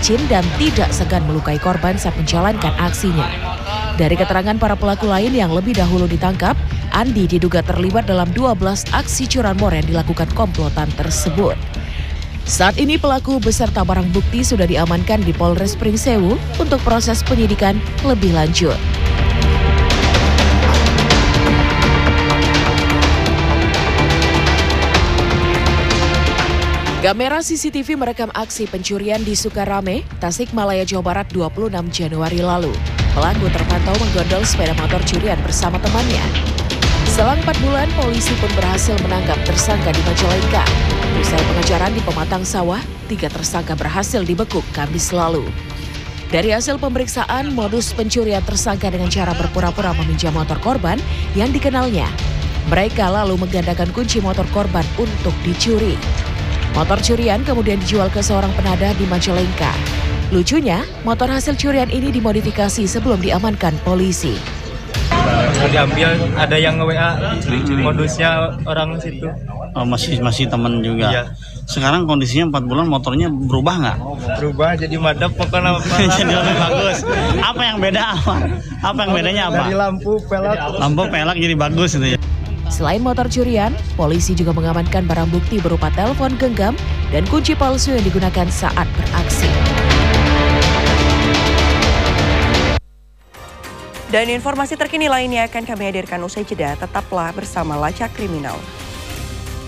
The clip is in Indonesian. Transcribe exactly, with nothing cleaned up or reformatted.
licin dan tidak segan melukai korban saat menjalankan aksinya. Dari keterangan para pelaku lain yang lebih dahulu ditangkap, Andi diduga terlibat dalam dua belas aksi curanmor yang dilakukan komplotan tersebut. Saat ini pelaku beserta barang bukti sudah diamankan di Polres Pringsewu untuk proses penyidikan lebih lanjut. Kamera C C T V merekam aksi pencurian di Sukarame, Tasikmalaya, Jawa Barat dua puluh enam Januari lalu. Pelaku terpantau menggondol sepeda motor curian bersama temannya. Selang empat bulan, polisi pun berhasil menangkap tersangka di Majalengka. Usai pengejaran di pematang sawah, tiga tersangka berhasil dibekuk Kamis lalu. Dari hasil pemeriksaan, modus pencurian tersangka dengan cara berpura-pura meminjam motor korban yang dikenalnya. Mereka lalu menggandakan kunci motor korban untuk dicuri. Motor curian kemudian dijual ke seorang penadah di Majalengka. Lucunya, motor hasil curian ini dimodifikasi sebelum diamankan polisi. Diambil, ada yang nge-W A, modusnya orang situ. Oh, masih masih teman juga. Iya. Sekarang kondisinya empat bulan, motornya berubah nggak? Berubah jadi madep pokoknya. Jadi lebih bagus. Apa yang beda apa? Apa yang bedanya apa? Dari lampu pelak. Lampu pelak jadi bagus gitu ya. Selain motor curian, polisi juga mengamankan barang bukti berupa telepon genggam dan kunci palsu yang digunakan saat beraksi. Dan informasi terkini lainnya akan kami hadirkan usai jeda. Tetaplah bersama Lacak Kriminal.